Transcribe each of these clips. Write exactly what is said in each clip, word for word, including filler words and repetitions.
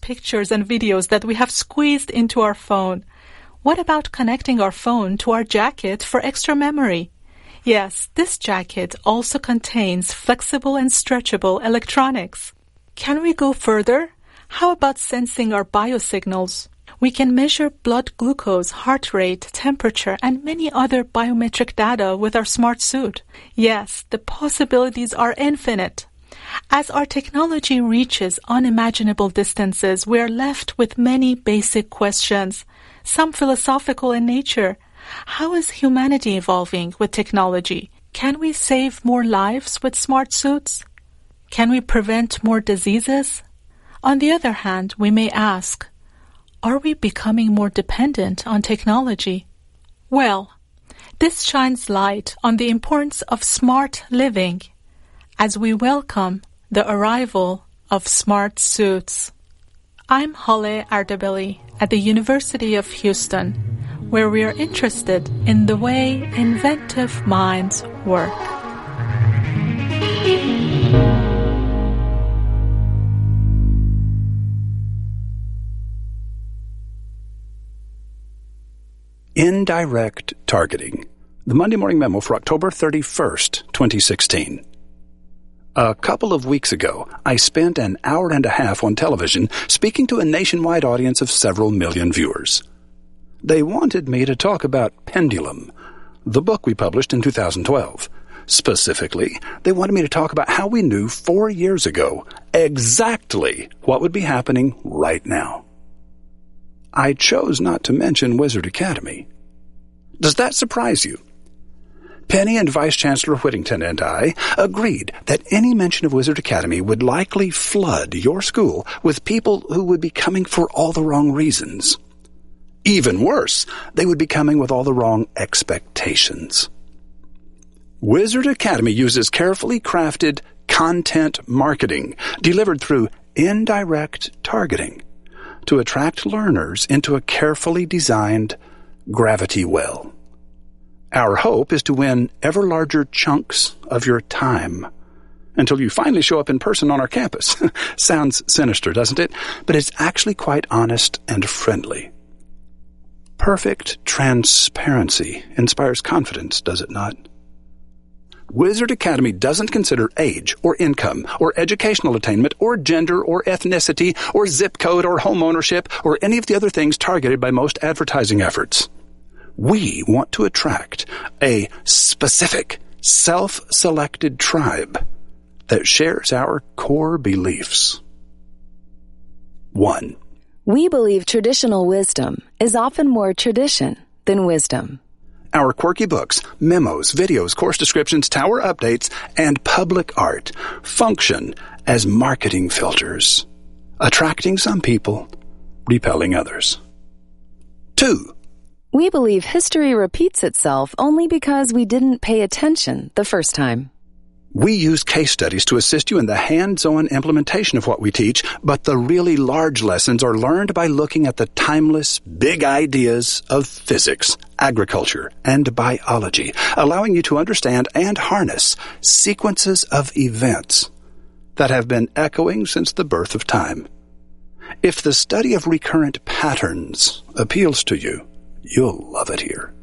pictures and videos that we have squeezed into our phone. What about connecting our phone to our jacket for extra memory? Yes, this jacket also contains flexible and stretchable electronics. Can we go further? How about sensing our biosignals? We can measure blood glucose, heart rate, temperature, and many other biometric data with our smart suit. Yes, the possibilities are infinite. As our technology reaches unimaginable distances, we are left with many basic questions, some philosophical in nature. How is humanity evolving with technology? Can we save more lives with smart suits? Can we prevent more diseases? On the other hand, we may ask, are we becoming more dependent on technology? Well, this shines light on the importance of smart living as we welcome the arrival of smart suits. I'm Hale Ardebili at the University of Houston, where we are interested in the way inventive minds work. Indirect targeting. The Monday Morning Memo for October thirty-first, twenty sixteen. A couple of weeks ago, I spent an hour and a half on television speaking to a nationwide audience of several million viewers. They wanted me to talk about Pendulum, the book we published in two thousand twelve. Specifically, they wanted me to talk about how we knew four years ago exactly what would be happening right now. I chose not to mention Wizard Academy. Does that surprise you? Penny and Vice Chancellor Whittington and I agreed that any mention of Wizard Academy would likely flood your school with people who would be coming for all the wrong reasons. Even worse, they would be coming with all the wrong expectations. Wizard Academy uses carefully crafted content marketing delivered through indirect targeting to attract learners into a carefully designed gravity well. Our hope is to win ever larger chunks of your time until you finally show up in person on our campus. Sounds sinister, doesn't it? But it's actually quite honest and friendly. Perfect transparency inspires confidence, does it not? Wizard Academy doesn't consider age or income or educational attainment or gender or ethnicity or zip code or home ownership or any of the other things targeted by most advertising efforts. We want to attract a specific, self-selected tribe that shares our core beliefs. One. We believe traditional wisdom is often more tradition than wisdom. Our quirky books, memos, videos, course descriptions, tower updates, and public art function as marketing filters, attracting some people, repelling others. Two. We believe history repeats itself only because we didn't pay attention the first time. We use case studies to assist you in the hands-on implementation of what we teach, but the really large lessons are learned by looking at the timeless, big ideas of physics, agriculture, and biology, allowing you to understand and harness sequences of events that have been echoing since the birth of time. If the study of recurrent patterns appeals to you, you'll love it here.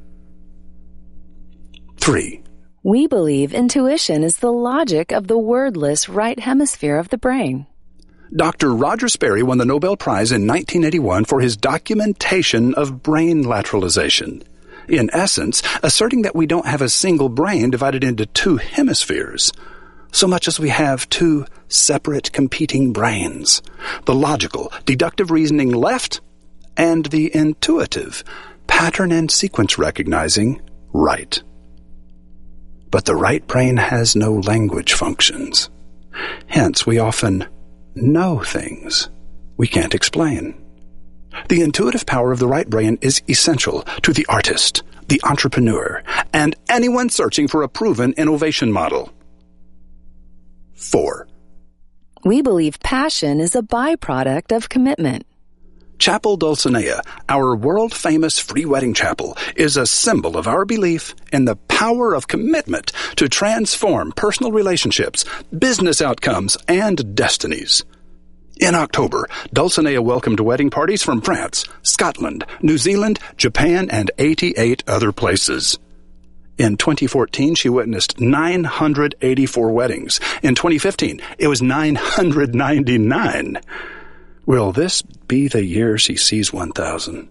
Three. We believe intuition is the logic of the wordless right hemisphere of the brain. Doctor Roger Sperry won the Nobel Prize in nineteen eighty-one for his documentation of brain lateralization, in essence, asserting that we don't have a single brain divided into two hemispheres, so much as we have two separate competing brains, the logical, deductive reasoning left and the intuitive, pattern and sequence recognizing right. But the right brain has no language functions. Hence, we often know things we can't explain. The intuitive power of the right brain is essential to the artist, the entrepreneur, and anyone searching for a proven innovation model. Four. We believe passion is a byproduct of commitment. Chapel Dulcinea, our world-famous free wedding chapel, is a symbol of our belief in the power of commitment to transform personal relationships, business outcomes, and destinies. In October, Dulcinea welcomed wedding parties from France, Scotland, New Zealand, Japan, and eighty-eight other places. In twenty fourteen, she witnessed nine hundred eighty-four weddings. In twenty fifteen, it was nine hundred ninety-nine. Will this be the year she sees one thousand?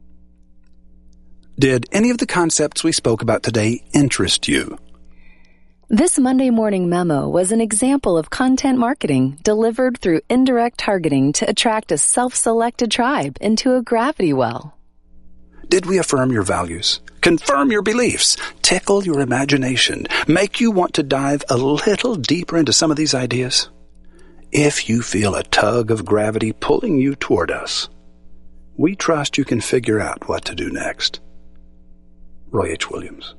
Did any of the concepts we spoke about today interest you? This Monday Morning Memo was an example of content marketing delivered through indirect targeting to attract a self-selected tribe into a gravity well. Did we affirm your values, confirm your beliefs, tickle your imagination, make you want to dive a little deeper into some of these ideas? If you feel a tug of gravity pulling you toward us, we trust you can figure out what to do next. Roy H. Williams.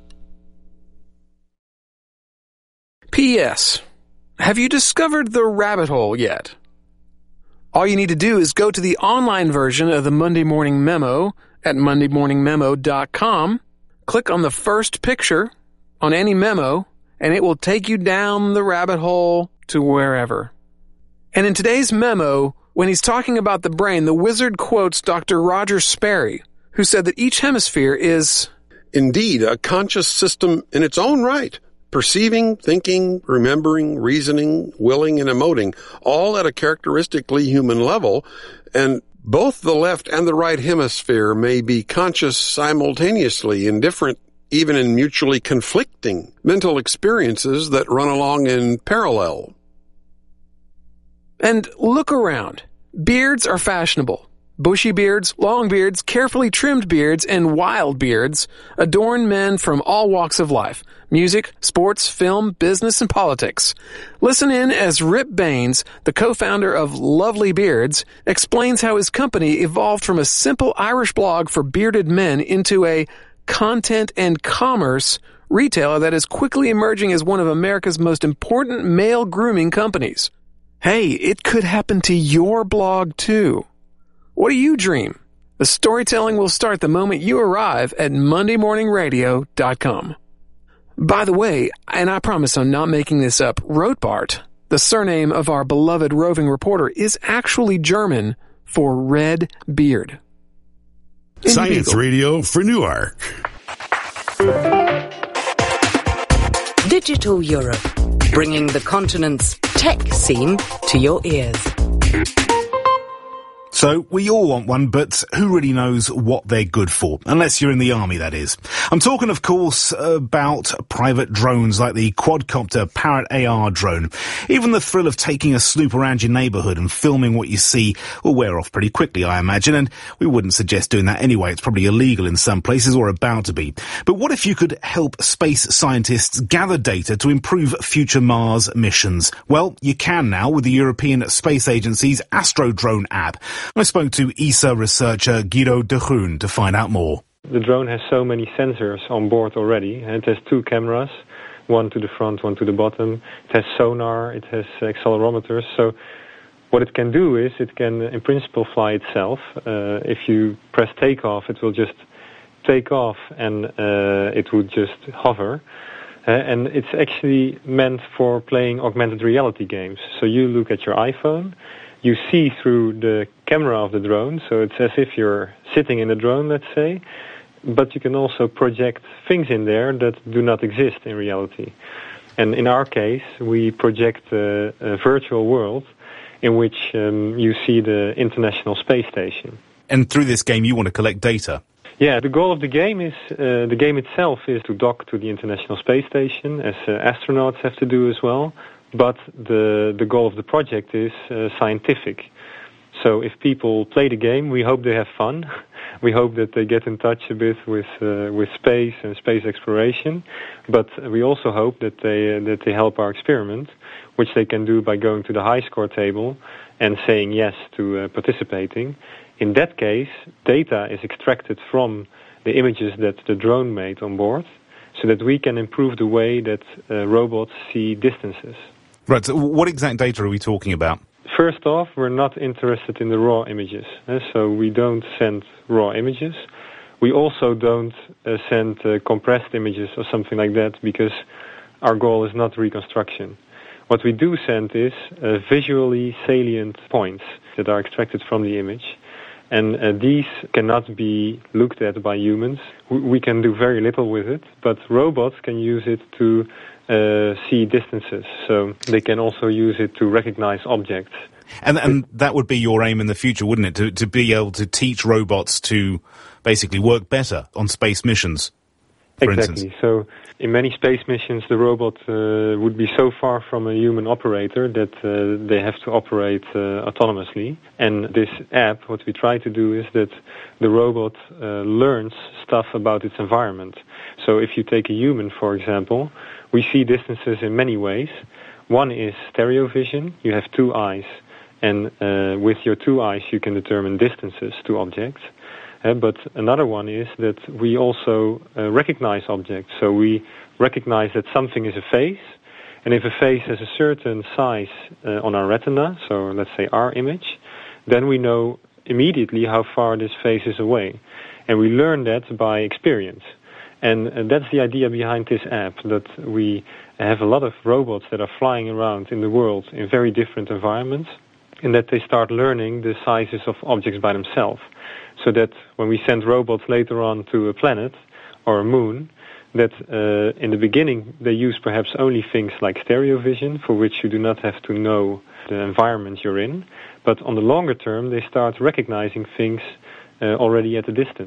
P S. Have you discovered the rabbit hole yet? All you need to do is go to the online version of the Monday Morning Memo at monday morning memo dot com, click on the first picture on any memo, and it will take you down the rabbit hole to wherever. And in today's memo, when he's talking about the brain, the wizard quotes Doctor Roger Sperry, who said that each hemisphere is, indeed, a conscious system in its own right, perceiving, thinking, remembering, reasoning, willing, and emoting, all at a characteristically human level, and both the left and the right hemisphere may be conscious simultaneously in different, even in mutually conflicting, mental experiences that run along in parallel. And look around. Beards are fashionable. Bushy beards, long beards, carefully trimmed beards, and wild beards adorn men from all walks of life. Music, sports, film, business, and politics. Listen in as Rip Baines, the co-founder of Lovely Beards, explains how his company evolved from a simple Irish blog for bearded men into a content and commerce retailer that is quickly emerging as one of America's most important male grooming companies. Hey, it could happen to your blog too. What do you dream? The storytelling will start the moment you arrive at monday morning radio dot com. By the way, and I promise I'm not making this up, Rothbart, the surname of our beloved roving reporter, is actually German for red beard. Science Beagle. Radio for Newark. Digital Europe, bringing the continent's tech scene to your ears. So, we all want one, but who really knows what they're good for? Unless you're in the army, that is. I'm talking, of course, about private drones like the quadcopter Parrot A R drone. Even the thrill of taking a snoop around your neighbourhood and filming what you see will wear off pretty quickly, I imagine, and we wouldn't suggest doing that anyway. It's probably illegal in some places, or about to be. But what if you could help space scientists gather data to improve future Mars missions? Well, you can now with the European Space Agency's Astrodrone app. I spoke to E S A researcher Guido de Groen to find out more. The drone has so many sensors on board already. It has two cameras, one to the front, one to the bottom. It has sonar, it has accelerometers. So what it can do is it can, in principle, fly itself. Uh, if you press takeoff, it will just take off and uh, it would just hover. Uh, and it's actually meant for playing augmented reality games. So you look at your iPhone, you see through the camera of the drone, so it's as if you're sitting in a drone, let's say, but you can also project things in there that do not exist in reality. And in our case, we project a, a virtual world in which um, you see the International Space Station. And through this game, you want to collect data? Yeah, the goal of the game is, uh, the game itself is to dock to the International Space Station, as uh, astronauts have to do as well. But the the goal of the project is uh, scientific. So if people play the game, we hope they have fun. We hope that they get in touch a bit with uh, with space and space exploration. But we also hope that they uh, that they help our experiment, which they can do by going to the high score table and saying yes to uh, participating. In that case, data is extracted from the images that the drone made on board, so that we can improve the way that uh, robots see distances. Right, so what exact data are we talking about? First off, we're not interested in the raw images, eh? So we don't send raw images. We also don't uh, send uh, compressed images or something like that, because our goal is not reconstruction. What we do send is uh, visually salient points that are extracted from the image. And uh, these cannot be looked at by humans. We can do very little with it, but robots can use it to uh, see distances. So they can also use it to recognize objects. And, and that would be your aim in the future, wouldn't it? To, to be able to teach robots to basically work better on space missions, for exactly. instance. So in many space missions, the robot uh, would be so far from a human operator that uh, they have to operate uh, autonomously. And this app, what we try to do is that the robot uh, learns stuff about its environment. So if you take a human, for example, we see distances in many ways. One is stereo vision. You have two eyes, and uh, with your two eyes you can determine distances to objects. Uh, but another one is that we also uh, recognize objects. So we recognize that something is a face, and if a face has a certain size uh, on our retina, so let's say our image, then we know immediately how far this face is away. And we learn that by experience. And uh, that's the idea behind this app, that we have a lot of robots that are flying around in the world in very different environments, and that they start learning the sizes of objects by themselves. So that when we send robots later on to a planet or a moon, that uh, in the beginning they use perhaps only things like stereo vision, for which you do not have to know the environment you're in. But on the longer term, they start recognizing things uh, already at a distance.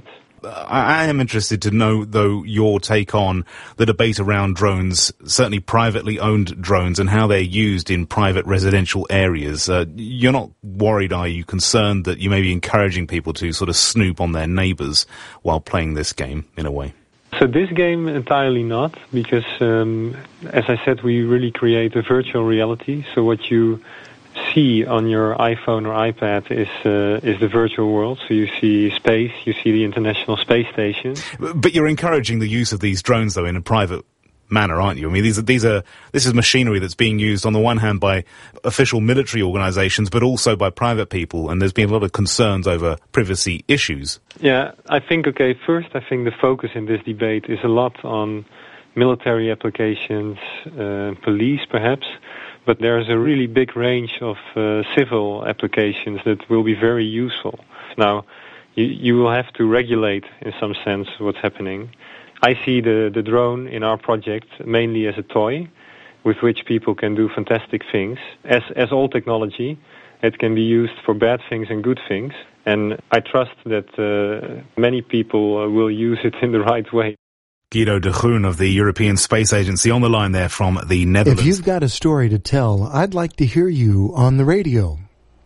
I am interested to know, though, your take on the debate around drones, certainly privately owned drones, and how they're used in private residential areas. Uh, you're not worried, are you, concerned that you may be encouraging people to sort of snoop on their neighbours while playing this game, in a way? So this game, entirely not, because, um, as I said, we really create a virtual reality. So what you see on your iPhone or iPad is uh, is the virtual world. So you see space, you see the International Space Station. But you're encouraging the use of these drones, though, in a private manner, aren't you? I mean, these are, these are this is machinery that's being used on the one hand by official military organisations, but also by private people, and there's been a lot of concerns over privacy issues. Yeah, I think, okay, first I think the focus in this debate is a lot on military applications, uh, police perhaps, but there's a really big range of uh, civil applications that will be very useful. Now, you, you will have to regulate, in some sense, what's happening. I see the, the drone in our project mainly as a toy with which people can do fantastic things. As, as all technology, it can be used for bad things and good things. And I trust that uh, many people uh, will use it in the right way. Guido de Groen of the European Space Agency on the line there from the Netherlands. If you've got a story to tell, I'd like to hear you on the radio.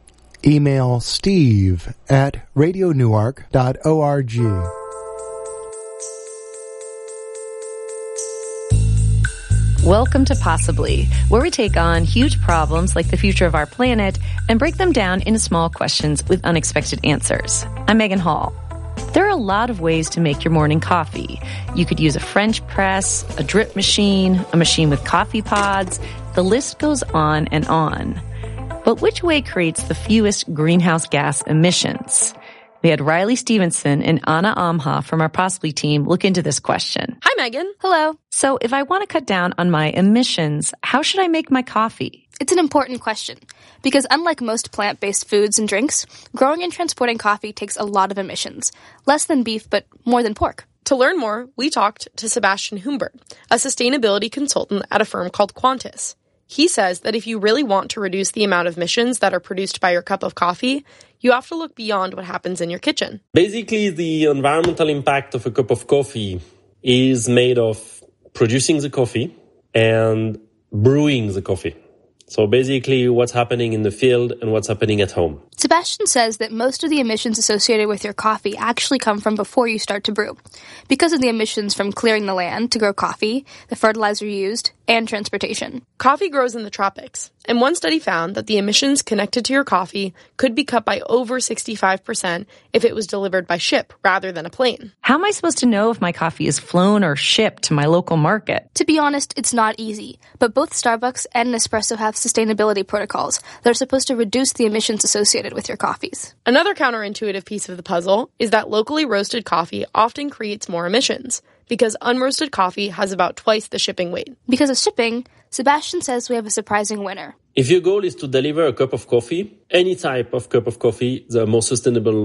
Email steve at radio newark dot org. Welcome to Possibly, where we take on huge problems like the future of our planet and break them down into small questions with unexpected answers. I'm Megan Hall. There are a lot of ways to make your morning coffee. You could use a French press, a drip machine, a machine with coffee pods. The list goes on and on. But which way creates the fewest greenhouse gas emissions? We had Riley Stevenson and Anna Amha from our Possibly team look into this question. Hi, Megan. Hello. So if I want to cut down on my emissions, how should I make my coffee? It's an important question, because unlike most plant-based foods and drinks, growing and transporting coffee takes a lot of emissions. Less than beef, but more than pork. To learn more, we talked to Sebastian Humbert, a sustainability consultant at a firm called Qantas. He says that if you really want to reduce the amount of emissions that are produced by your cup of coffee, you have to look beyond what happens in your kitchen. Basically, the environmental impact of a cup of coffee is made of producing the coffee and brewing the coffee. So basically what's happening in the field and what's happening at home. Sebastian says that most of the emissions associated with your coffee actually come from before you start to brew, because of the emissions from clearing the land to grow coffee, the fertilizer used, and transportation. Coffee grows in the tropics, and one study found that the emissions connected to your coffee could be cut by over sixty-five percent if it was delivered by ship rather than a plane. How am I supposed to know if my coffee is flown or shipped to my local market? To be honest, it's not easy, but both Starbucks and Nespresso have sustainability protocols that are supposed to reduce the emissions associated with your coffees. Another counterintuitive piece of the puzzle is that locally roasted coffee often creates more emissions, because unroasted coffee has about twice the shipping weight. Because of shipping, Sebastian says we have a surprising winner. If your goal is to deliver a cup of coffee, any type of cup of coffee, the more sustainable